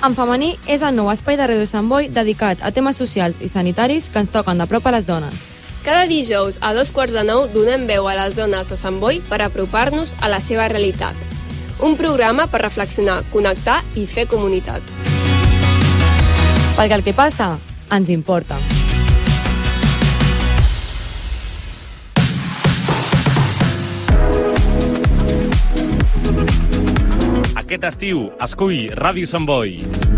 En femení és el nou espai de Ràdio Sant Boi dedicat a temes socials i sanitaris que ens toquen de prop a les dones. Cada dijous a 8:45 donem veu a les dones de Sant Boi per apropar-nos a la seva realitat. Un programa per reflexionar, connectar i fer comunitat. Perquè el que passa ens importa. Aquest estiu, escull Ràdio Sant Boi.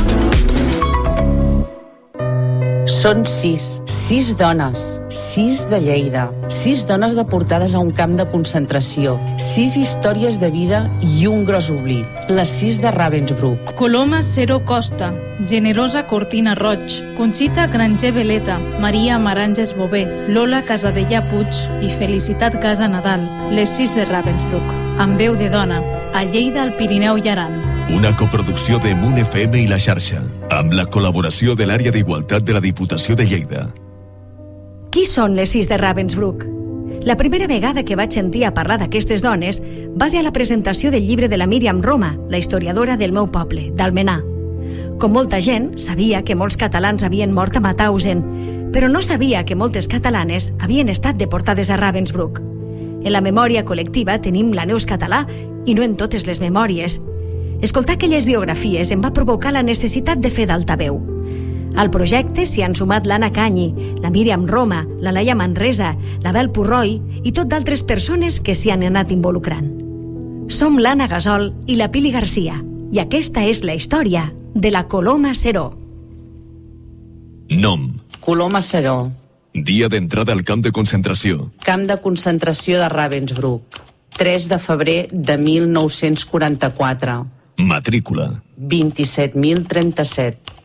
Són 6 dones, 6 de Lleida, 6 dones deportades a un camp de concentració, 6 històries de vida i un gros oblit, les 6 de Ravensbrück. Coloma Cero Costa, Generosa Cortina Roig, Conxita Granger Veleta, Maria Maranges Bové, Lola Casadellà Puig i Felicitat Casa Nadal, les 6 de Ravensbrück, amb veu de dona, a Lleida, al Pirineu i Aran. Una coproducció de Munt FM i La Xarxa, amb la col·laboració de l'Àrea d'Igualtat de la Diputació de Lleida. Qui són les 6 de Ravensbrück? La primera vegada que vaig sentir a parlar d'aquestes dones va ser a la presentació del llibre de la Míriam Roma, la historiadora del meu poble, d'Almenar. Com molta gent, sabia que molts catalans havien mort a Mauthausen, però no sabia que moltes catalanes havien estat deportades a Ravensbrück. En la memòria col·lectiva tenim la Neus Català i no en totes les memòries. Escoltar aquelles biografies em va provocar la necessitat de fer d'altaveu. Al projecte s'hi han sumat l'Anna Canyi, la Míriam Roma, la Laia Manresa, la Bel Purroi i tot d'altres persones que s'hi han anat involucrant. Som l'Anna Gasol i la Pili Garcia i aquesta és la història de la Coloma Cero. Nom: Coloma Cero. Dia d'entrada al camp de concentració. Camp de concentració de Ravensbrück. 3 de febrer de 1944. Matrícula: 27.037.